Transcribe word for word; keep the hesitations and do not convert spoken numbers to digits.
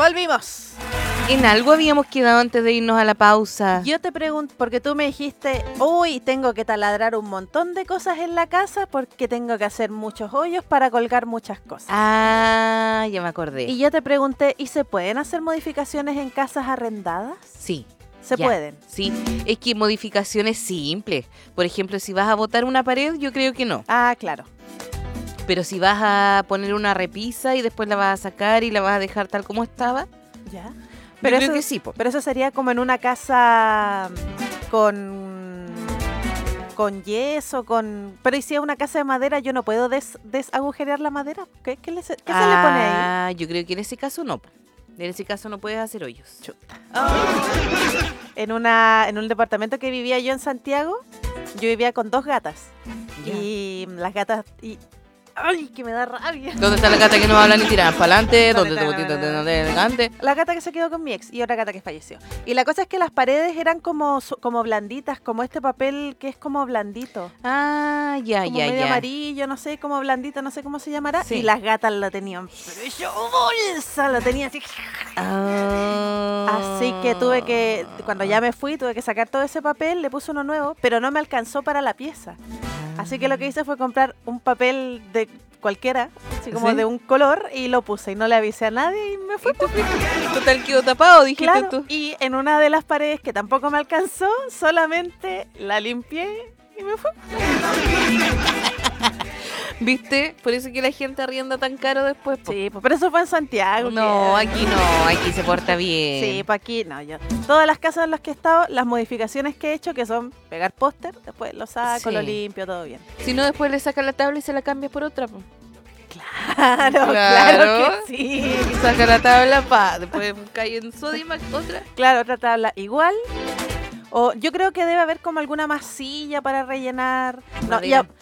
Volvimos. En algo habíamos quedado antes de irnos a la pausa. Yo te pregunto, porque tú me dijiste, uy, tengo que taladrar un montón de cosas en la casa porque tengo que hacer muchos hoyos para colgar muchas cosas. Ah, ya me acordé. Y yo te pregunté, ¿y se pueden hacer modificaciones en casas arrendadas? Sí. ¿Se ya, pueden? Sí, es que modificaciones simples. Por ejemplo, si vas a botar una pared, yo creo que no. Ah, claro. Pero si vas a poner una repisa y después la vas a sacar y la vas a dejar tal como estaba, Ya. pero Pero yo creo eso, que sí, po. pero eso sería como en una casa con con yeso, con... Pero ¿y si es una casa de madera, yo no puedo des, desagujerear la madera? ¿Qué, qué, le, qué ah, se le pone ahí? Ah, yo creo que en ese caso no. En ese caso no puedes hacer hoyos. Chuta. Oh. En, una, en un departamento que vivía yo en Santiago, yo vivía con dos gatas. Ya. Y las gatas... Y, ¡ay, que me da rabia! ¿Dónde está la gata que no habla ni tira para adelante? ¿Dónde ¿Dónde te está? botito de elegante? La gata que se quedó con mi ex y otra gata que falleció. Y la cosa es que las paredes eran como, como blanditas, como este papel que es como blandito. Ah, ya, como ya, medio ya. amarillo, no sé, como blandito, no sé cómo se llamará. Sí. Y las gatas lo tenían, pero yo bolsa, lo tenía así. Ah. Así que tuve que, cuando ya me fui, tuve que sacar todo ese papel, le puse uno nuevo, pero no me alcanzó para la pieza. Así que lo que hice fue comprar un papel de cualquiera, así como ¿Sí? de un color, y lo puse y no le avisé a nadie y me fui. Total quedó tapado, dijiste Claro, tú. y en una de las paredes que tampoco me alcanzó, solamente la limpié y me fui. ¿Viste? Por eso que la gente arrienda tan caro después. po. Sí, pues, pero eso fue en Santiago. No, que- aquí no, aquí se porta bien. Sí, para aquí no, yo. Todas las casas en las que he estado, las modificaciones que he hecho, que son pegar póster, después lo saco, Sí. lo limpio, todo bien. Si no, después le sacas la tabla y se la cambias por otra. po. Claro, Claro. claro que sí. Saca la tabla, pa, después cae en Sodimac, otra. Claro, otra tabla igual. O yo creo que debe haber como alguna masilla para rellenar. No, y, a- Madera.